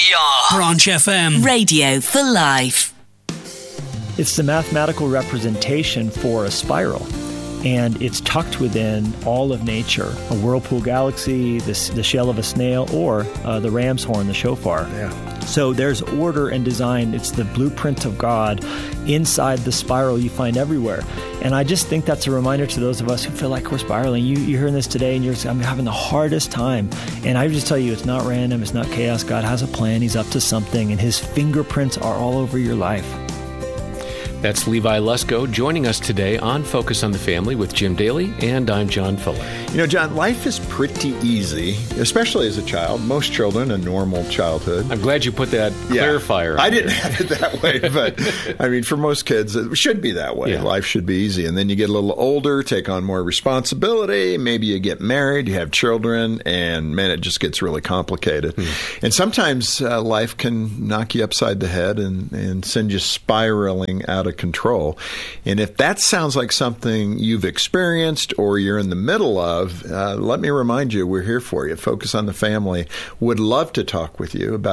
Booyah! Branch FM. Radio for life. It's the mathematical representation for a spiral, and it's tucked within all of nature. A whirlpool galaxy, the shell of a snail, or the ram's horn, the shofar. Yeah. So there's order and design. It's the blueprint of God inside the spiral you find everywhere. And I just think that's a reminder to those of us who feel like we're spiraling. You're hearing this today and I'm having the hardest time. And I just tell you, it's not random. It's not chaos. God has a plan. He's up to something. And his fingerprints are all over your life. That's Levi Lusko joining us today on Focus on the Family with Jim Daly, and I'm John Fuller. You know, John, life is pretty easy, especially as a child. Most children, a normal childhood. I'm glad you put that clarifier. I didn't have it that way, but I mean, for most kids, it should be that way. Yeah. Life should be easy. And then you get a little older, take on more responsibility. Maybe you get married, you have children, and man, it just gets really complicated. And sometimes life can knock you upside the head and send you spiraling out of control. And if that sounds like something you've experienced or you're in the middle of, let me remind you, we're here for you. Focus on the Family would love to talk with you about